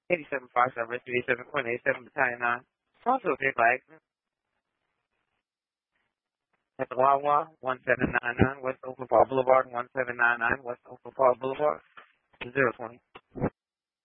87 5-star rescue 87.87 Battalion 9. Also a vehicle accident at the Wawa 1799 West Oakland Park Boulevard, 1799 West Oakland Park Boulevard, 020.